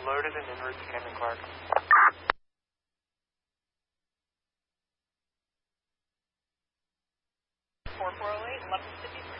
loaded and en route to Camden Clark. 4408, 1153.